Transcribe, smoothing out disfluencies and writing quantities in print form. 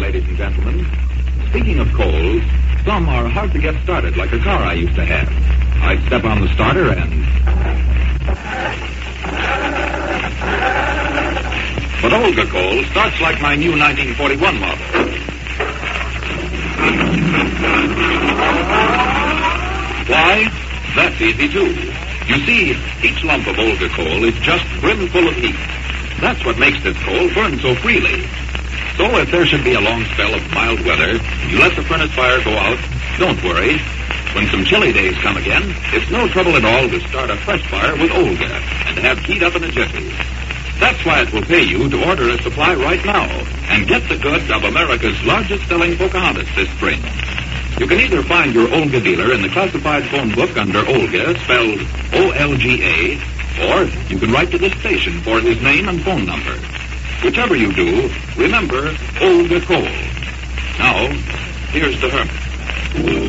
ladies and gentlemen. Speaking of coals, some are hard to get started, like a car I used to have. I'd step on the starter and... But Olga coal starts like my new 1941 model. Why? That's easy, too. You see, each lump of Olga coal is just brimful of heat. That's what makes this coal burn so freely. So if there should be a long spell of mild weather, you let the furnace fire go out, don't worry. When some chilly days come again, it's no trouble at all to start a fresh fire with Olga and have heat up in a jiffy. That's why it will pay you to order a supply right now and get the goods of America's largest-selling Pocahontas this spring. You can either find your Olga dealer in the classified phone book under Olga, spelled O-L-G-A, or you can write to this station for his name and phone number. Whichever you do, remember Olga coal. Now, here's the hermit.